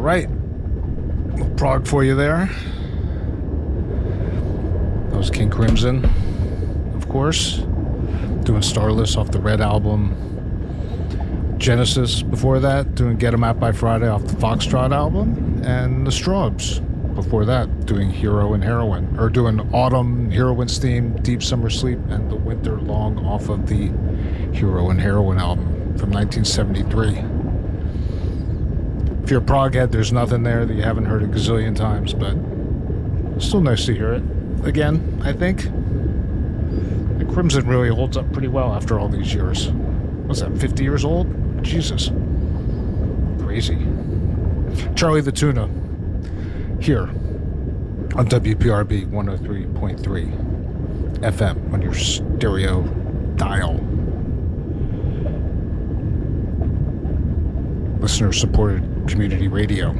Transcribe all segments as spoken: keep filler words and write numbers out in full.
right. Little prog for you there. That was King Crimson, of course. Doing Starless off the Red album. Genesis before that, doing Get 'Em Out by Friday off the Foxtrot album. And the Strawbs before that, doing Hero and Heroine. Or doing Autumn, Heroine's Theme, Deep Summer Sleep, and The Winter Long off of the Hero and Heroine album from nineteen seventy-three. If you're a prog head, there's nothing there that you haven't heard a gazillion times, but it's still nice to hear it again, I think. And Crimson really holds up pretty well after all these years. What's that, fifty years old? Jesus. Crazy. Charlie the Tuna, here on W P R B one oh three point three F M on your stereo dial. Listener-supported community radio.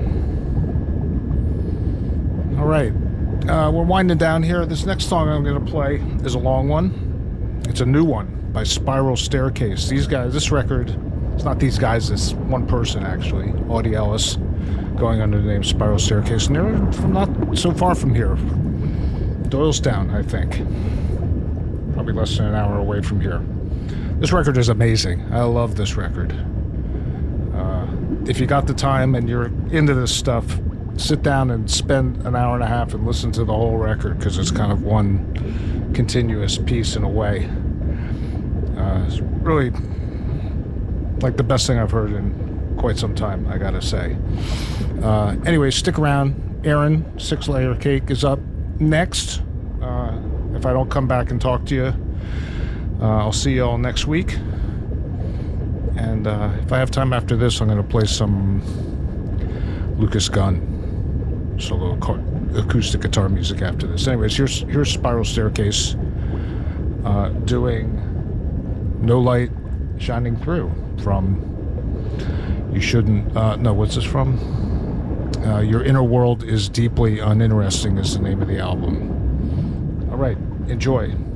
All right. Uh, we're winding down here. This next song I'm going to play is a long one. It's a new one by Spiral Staircase. These guys, this record, it's not these guys, it's one person actually, Audie Ellis, going under the name Spiral Staircase. And they're from not so far from here. Doylestown, I think. Probably less than an hour away from here. This record is amazing. I love this record. Uh, if you got the time and you're into this stuff, sit down and spend an hour and a half and listen to the whole record, because it's kind of one continuous piece in a way. Uh, it's really like the best thing I've heard in quite some time, I gotta say. Uh, anyway, stick around. Aaron, Six Layer Cake, is up next. Uh, if I don't come back and talk to you, uh, I'll see you all next week. And uh, if I have time after this, I'm going to play some Lucas Gunn solo car- acoustic guitar music after this. Anyways, here's here's Spiral Staircase uh, doing No Light Shining Through from You Shouldn't, uh, no, what's this from? Uh, Your Inner World is Deeply Uninteresting is the name of the album. All right, enjoy.